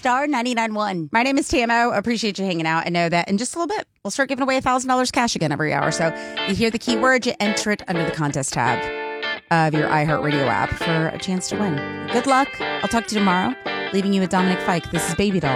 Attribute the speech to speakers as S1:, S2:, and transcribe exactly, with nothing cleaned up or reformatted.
S1: star ninety-nine point one.
S2: My name is T M O. Appreciate you hanging out. And know that in just a little bit, we'll start giving away one thousand dollars cash again every hour. So you hear the keyword, you enter it under the contest tab of your iHeartRadio app for a chance to win. Good luck. I'll talk to you tomorrow. Leaving you with Dominic Fike. This is Baby Doll.